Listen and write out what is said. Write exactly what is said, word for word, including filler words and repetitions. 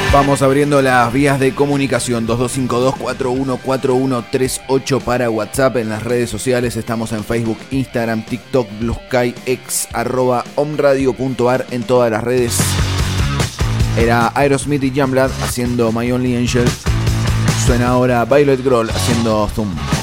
Vamos abriendo las vías de comunicación. Dos dos cinco dos, cuatro uno cuatro uno tres ocho para WhatsApp. En las redes sociales estamos en Facebook, Instagram, TikTok, Blue Sky, X, arroba omradio punto ar en todas las redes. Era Aerosmith y Youngblood haciendo My Only Angel. Suena ahora Violet Grohl haciendo Zoom.